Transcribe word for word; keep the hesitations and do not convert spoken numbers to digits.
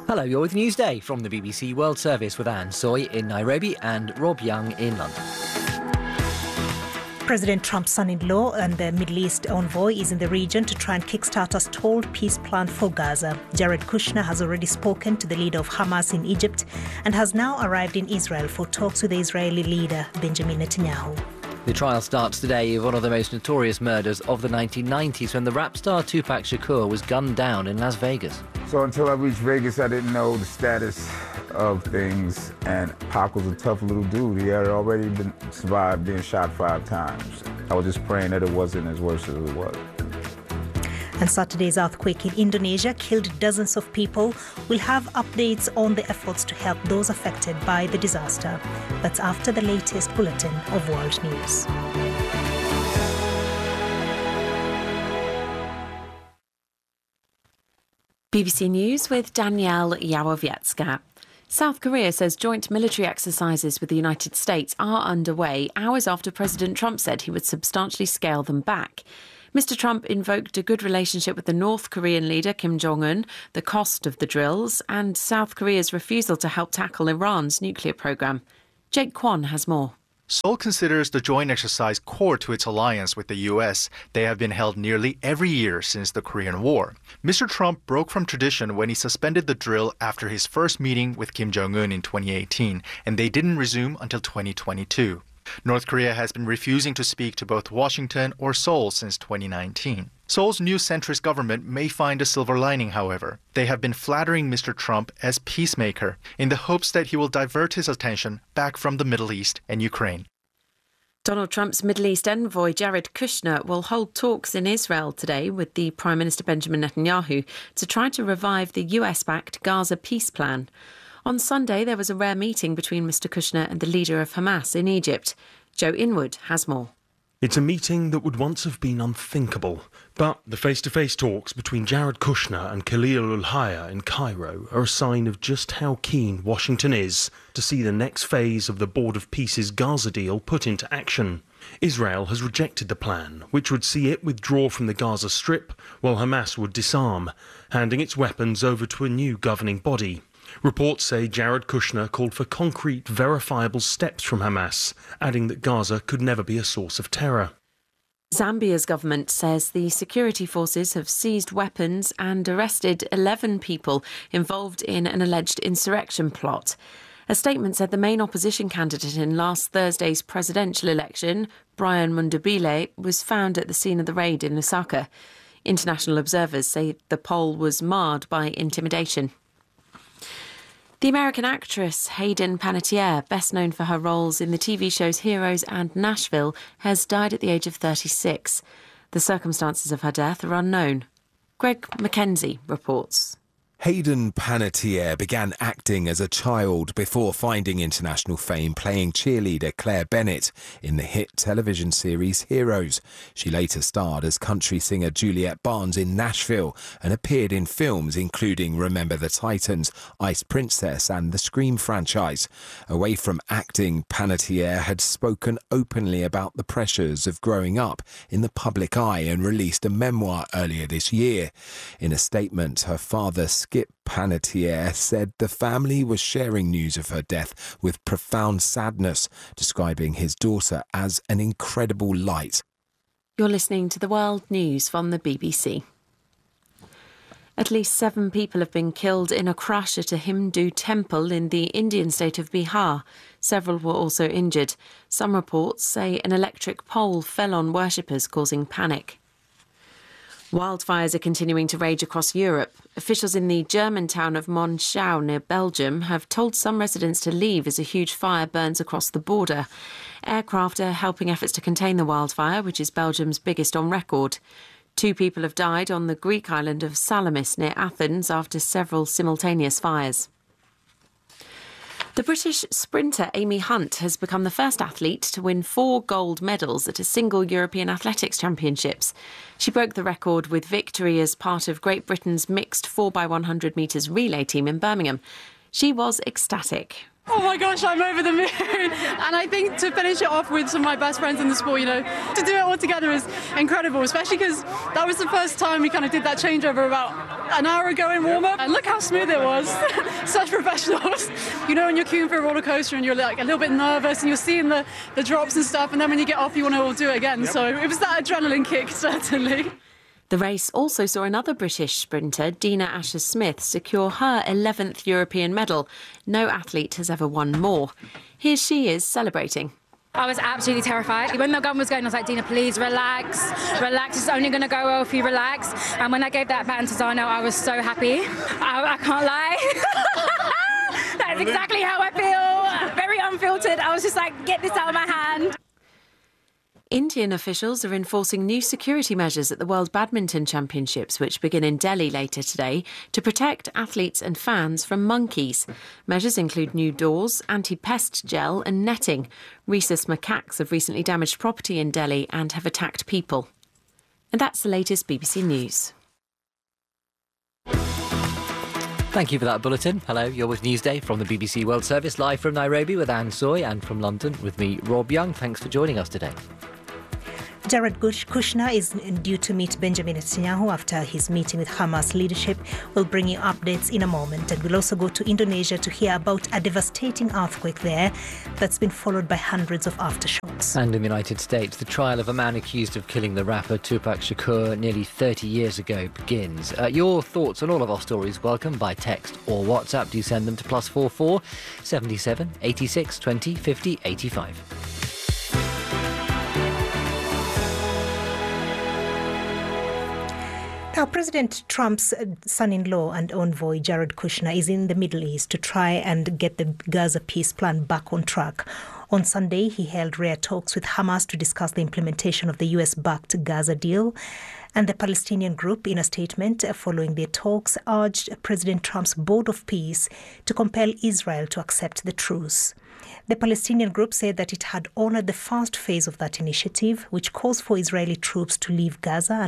Hello, you're with Newsday from the B B C World Service with Anne Soy in Nairobi and Rob Young in London. President Trump's son-in-law and the Middle East envoy is in the region to try and kickstart a stalled peace plan for Gaza. Jared Kushner has already spoken to the leader of Hamas in Egypt and has now arrived in Israel for talks with the Israeli leader Benjamin Netanyahu. The trial starts today of one of the most notorious murders of the nineteen nineties when the rap star Tupac Shakur was gunned down in Las Vegas. So until I reached Vegas, I didn't know the status of things, and Pac was a tough little dude. He had already been survived being shot five times. I was just praying that it wasn't as worse as it was. And Saturday's earthquake in Indonesia killed dozens of people. We'll have updates on the efforts to help those affected by the disaster. That's after the latest bulletin of world news. B B C News with Danielle Yawowiecka. South Korea says joint military exercises with the United States are underway hours after President Trump said he would substantially scale them back. Mister Trump invoked a good relationship with the North Korean leader Kim Jong-un, the cost of the drills, and South Korea's refusal to help tackle Iran's nuclear program. Jake Kwon has more. Seoul considers the joint exercise core to its alliance with the U S. They have been held nearly every year since the Korean War. Mister Trump broke from tradition when he suspended the drill after his first meeting with Kim Jong-un in twenty eighteen, and they didn't resume until twenty twenty-two. North Korea has been refusing to speak to both Washington or Seoul since twenty nineteen. Seoul's new centrist government may find a silver lining, however. They have been flattering Mister Trump as peacemaker in the hopes that he will divert his attention back from the Middle East and Ukraine. Donald Trump's Middle East envoy Jared Kushner will hold talks in Israel today with the Prime Minister Benjamin Netanyahu to try to revive the U S-backed Gaza peace plan. On Sunday, there was a rare meeting between Mister Kushner and the leader of Hamas in Egypt. Joe Inwood has more. It's a meeting that would once have been unthinkable, but the face-to-face talks between Jared Kushner and Khalil al-Hayya in Cairo are a sign of just how keen Washington is to see the next phase of the Board of Peace's Gaza deal put into action. Israel has rejected the plan, which would see it withdraw from the Gaza Strip, while Hamas would disarm, handing its weapons over to a new governing body. Reports say Jared Kushner called for concrete, verifiable steps from Hamas, adding that Gaza could never be a source of terror. Zambia's government says the security forces have seized weapons and arrested eleven people involved in an alleged insurrection plot. A statement said the main opposition candidate in last Thursday's presidential election, Brian Mundubile, was found at the scene of the raid in Lusaka. International observers say the poll was marred by intimidation. The American actress Hayden Panettiere, best known for her roles in the T V shows Heroes and Nashville, has died at the age of thirty-six. The circumstances of her death are unknown. Greg Mackenzie reports. Hayden Panettiere began acting as a child before finding international fame playing cheerleader Claire Bennett in the hit television series Heroes. She later starred as country singer Juliet Barnes in Nashville and appeared in films including Remember the Titans, Ice Princess and the Scream franchise. Away from acting, Panettiere had spoken openly about the pressures of growing up in the public eye and released a memoir earlier this year. In a statement, her father Skip Panettiere said the family was sharing news of her death with profound sadness, describing his daughter as an incredible light. You're listening to the World News from the B B C. At least seven people have been killed in a crash at a Hindu temple in the Indian state of Bihar. Several were also injured. Some reports say an electric pole fell on worshippers, causing panic. Wildfires are continuing to rage across Europe. Officials in the German town of Monschau near Belgium have told some residents to leave as a huge fire burns across the border. Aircraft are helping efforts to contain the wildfire, which is Belgium's biggest on record. Two people have died on the Greek island of Salamis near Athens after several simultaneous fires. The British sprinter Amy Hunt has become the first athlete to win four gold medals at a single European Athletics Championships. She broke the record with victory as part of Great Britain's mixed four by one hundred metres relay team in Birmingham. She was ecstatic. Oh my gosh, I'm over the moon. And I think to finish it off with some of my best friends in the sport, you know, to do it all together is incredible, especially because that was the first time we kind of did that changeover about an hour ago in warm-up. And look how smooth it was. Such professionals. You know, when you're queuing for a roller coaster and you're like a little bit nervous and you're seeing the, the drops and stuff, and then when you get off, you want to all do it again. Yep. So it was that adrenaline kick, certainly. The race also saw another British sprinter, Dina Asher-Smith, secure her eleventh European medal. No athlete has ever won more. Here she is celebrating. I was absolutely terrified. When the gun was going, I was like, Dina, please relax. Relax, it's only going to go well if you relax. And when I gave that baton to Zano, I was so happy. I, I can't lie. That's exactly how I feel. Very unfiltered. I was just like, get this out of my hand. Indian officials are enforcing new security measures at the World Badminton Championships, which begin in Delhi later today, to protect athletes and fans from monkeys. Measures include new doors, anti-pest gel and netting. Rhesus macaques have recently damaged property in Delhi and have attacked people. And that's the latest B B C News. Thank you for that bulletin. Hello, you're with Newsday from the B B C World Service, live from Nairobi with Anne Soy, and from London with me, Rob Young. Thanks for joining us today. Jared Kushner is due to meet Benjamin Netanyahu after his meeting with Hamas leadership. We'll bring you updates in a moment, and we'll also go to Indonesia to hear about a devastating earthquake there that's been followed by hundreds of aftershocks. And in the United States, the trial of a man accused of killing the rapper Tupac Shakur nearly thirty years ago begins. Uh, your thoughts on all of our stories welcome by text or WhatsApp. Do send them to plus four four seventy-seven eighty-six twenty fifty eighty-five. Now, President Trump's son-in-law and envoy Jared Kushner is in the Middle East to try and get the Gaza peace plan back on track. On Sunday, he held rare talks with Hamas to discuss the implementation of the U S-backed Gaza deal. And the Palestinian group, in a statement following their talks, urged President Trump's Board of Peace to compel Israel to accept the truce. The Palestinian group said that it had honoured the first phase of that initiative, which calls for Israeli troops to leave Gaza and